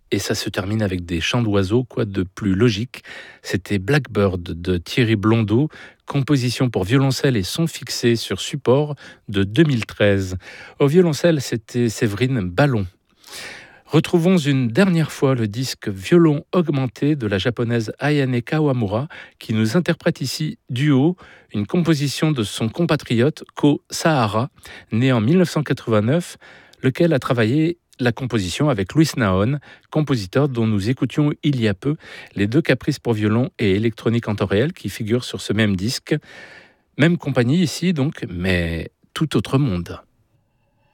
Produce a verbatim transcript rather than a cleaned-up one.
Et ça se termine avec des chants d'oiseaux, quoi de plus logique. C'était Blackbird de Thierry Blondeau, composition pour violoncelle et son fixé sur support de deux mille treize. Au violoncelle, c'était Séverine Ballon. Retrouvons une dernière fois le disque Violon augmenté de la japonaise Ayane Kawamura qui nous interprète ici Duo, une composition de son compatriote Ko Sahara, né en mille neuf cent quatre-vingt-neuf, lequel a travaillé la composition avec Luis Naon, compositeur dont nous écoutions il y a peu les deux caprices pour violon et électronique en temps réel qui figurent sur ce même disque. Même compagnie ici donc, mais tout autre monde.